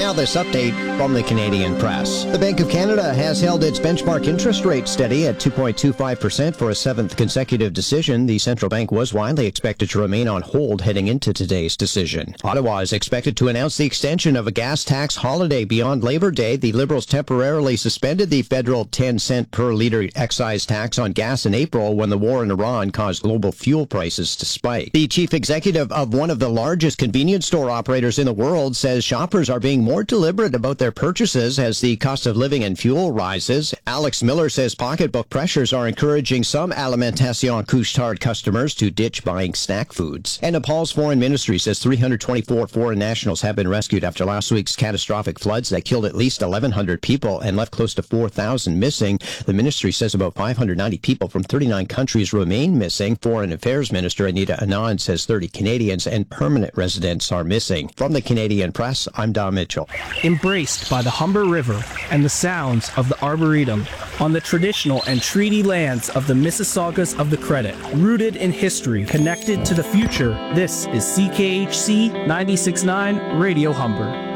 Now this update from the Canadian Press. The Bank of Canada has held its benchmark interest rate steady at 2.25% for a seventh consecutive decision. The central bank was widely expected to remain on hold heading into today's decision. Ottawa is expected to announce the extension of a gas tax holiday beyond Labor Day. The Liberals temporarily suspended the federal 10-cent per litre excise tax on gas in April when the war in Iran caused global fuel prices to spike. The chief executive of one of the largest convenience store operators in the world says shoppers are being more deliberate about their purchases as the cost of living and fuel rises. Alex Miller says pocketbook pressures are encouraging some Alimentation Couche-Tard customers to ditch buying snack foods. And Nepal's foreign ministry says 324 foreign nationals have been rescued after last week's catastrophic floods that killed at least 1,100 people and left close to 4,000 missing. The ministry says about 590 people from 39 countries remain missing. Foreign Affairs Minister Anita Anand says 30 Canadians and permanent residents are missing. From the Canadian Press, I'm Don Mitchell. Embraced by the Humber River and the sounds of the Arboretum, on the traditional and treaty lands of the Mississaugas of the Credit, rooted in history, connected to the future, this is CKHC 96.9 Radio Humber.